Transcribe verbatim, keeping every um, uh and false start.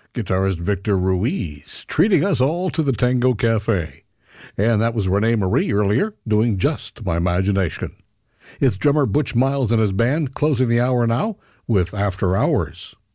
guitarist Victor Ruiz, treating us all to the Tango Cafe. And that was Renee Marie earlier, doing Just My Imagination. It's drummer Butch Miles and his band closing the hour now with After Hours.